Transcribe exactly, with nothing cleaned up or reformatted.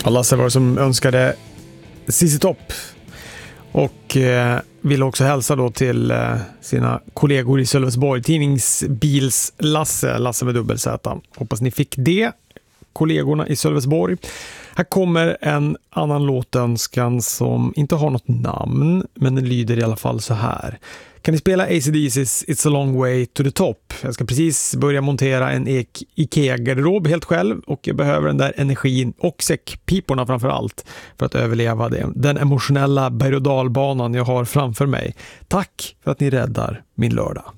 Lasse var det som önskade C C Top och eh, vill också hälsa då till eh, sina kollegor i Sölvesborg, tidningsbils Lasse, Lasse med dubbel Z. Hoppas ni fick det, kollegorna i Sölvesborg. Här kommer en annan låtönskan som inte har något namn, men den lyder i alla fall så här. Kan ni spela A C D C's It's a long way to the top? Jag ska precis börja montera en IKEA-garderob helt själv och jag behöver den där energin och säckpiporna framför allt för att överleva det. Den emotionella berg- och dalbanan jag har framför mig. Tack för att ni räddar min lördag.